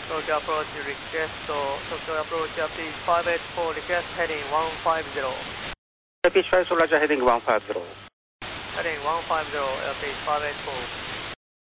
Tokyo approach request, Tokyo approach pitch 584 request heading 150. Pitch 5 Roger heading 150. Heading 150, pitch 584.